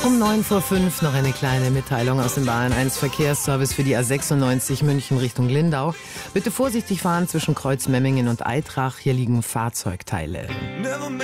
Um 9:05 Uhr noch eine kleine Mitteilung aus dem Bayern 1 Verkehrsservice für die A96 München Richtung Lindau. Bitte vorsichtig fahren zwischen Kreuzmemmingen und Aitrach. Hier liegen Fahrzeugteile.